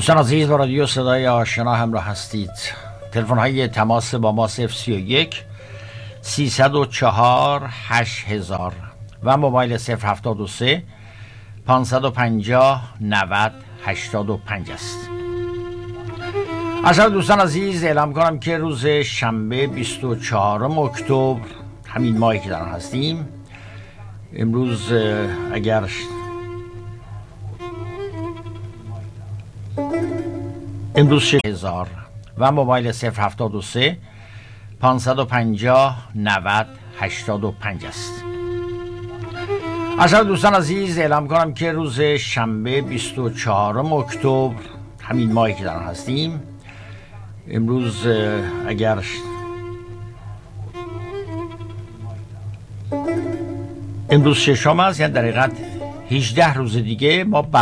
دوستان عزیز، با رادیو صدای آشنا همراه هستید. تلفن های تماس با ما 031 304 8000 و موبایل 073 550 90 85 است. اصلا دوستان عزیز اعلام کنم که روز شنبه 24 اکتبر، همین ماهی که در آن هستیم، امروز اگر امروز 6000 و موبایل 073 550 90 85 است. اصلا دوستان عزیز اعلام کنم که روز شنبه 24 اکتبر، همین ماهی که در آن هستیم، امروز اگر امروز ششم است، یعنی در حقیقت 18 روز دیگه ما